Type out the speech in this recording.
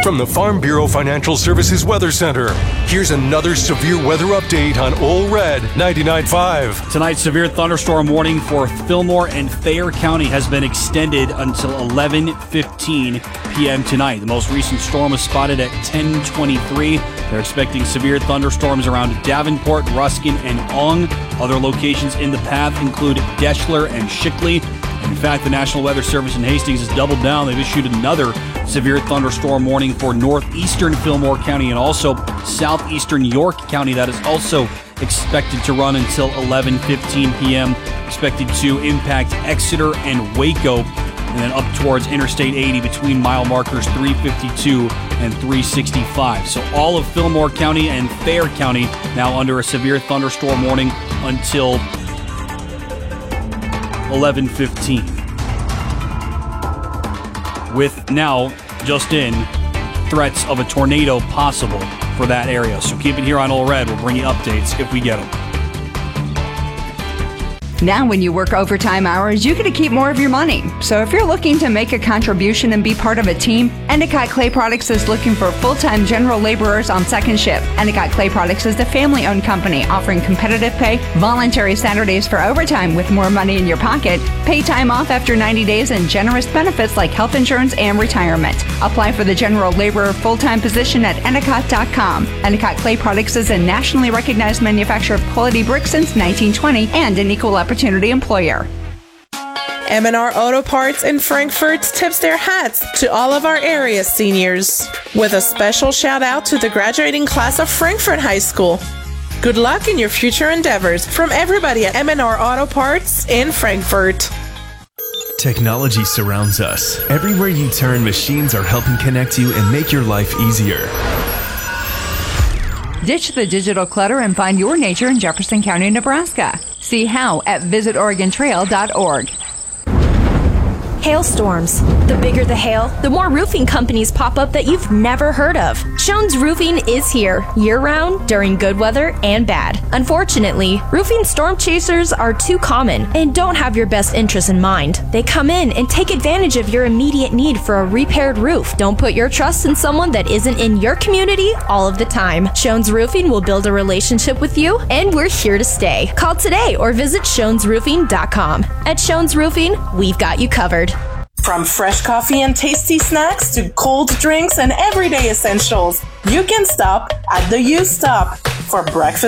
from the Farm Bureau Financial Services Weather Center. Here's another severe weather update on Ole Red 99.5. Tonight's severe thunderstorm warning for Fillmore and Thayer County has been extended until 11:15 p.m. tonight. The most recent storm was spotted at 10:23. They're expecting severe thunderstorms around Davenport, Ruskin, and Ong. Other locations in the path include Deschler and Shickley. In fact, the National Weather Service in Hastings has doubled down. They've issued another severe thunderstorm warning for northeastern Fillmore County and also southeastern York County. That is also expected to run until 11:15 p.m. Expected to impact Exeter and Waco, and then up towards Interstate 80 between mile markers 352 and 365. So all of Fillmore County and Thayer County now under a severe thunderstorm warning until 11:15. With now, just in, threats of a tornado possible for that area. So keep it here on Ole Red. We'll bring you updates if we get them. Now when you work overtime hours, you get to keep more of your money. So if you're looking to make a contribution and be part of a team, Endicott Clay Products is looking for full-time general laborers on second shift. Endicott Clay Products is the family-owned company offering competitive pay, voluntary Saturdays for overtime with more money in your pocket, pay time off after 90 days, and generous benefits like health insurance and retirement. Apply for the general laborer full-time position at Endicott.com. Endicott Clay Products is a nationally recognized manufacturer of quality bricks since 1920 and an equal opportunity employer. M&R Auto Parts in Frankfort tips their hats to all of our area seniors with a special shout out to the graduating class of Frankfort High School. Good luck in your future endeavors from everybody at M&R Auto Parts in Frankfort. Technology surrounds us. Everywhere you turn, machines are helping connect you and make your life easier. Ditch the digital clutter and find your nature in Jefferson County, Nebraska. See how at visitoregontrail.org. Hailstorms. The bigger the hail, the more roofing companies pop up that you've never heard of. Schoen's Roofing is here year-round during good weather and bad. Unfortunately, roofing storm chasers are too common and don't have your best interests in mind. They come in and take advantage of your immediate need for a repaired roof. Don't put your trust in someone that isn't in your community all of the time. Schoen's Roofing will build a relationship with you, and we're here to stay. Call today or visit SchoensRoofing.com. At Schoen's Roofing, we've got you covered. From fresh coffee and tasty snacks to cold drinks and everyday essentials, you can stop at the U Stop for breakfast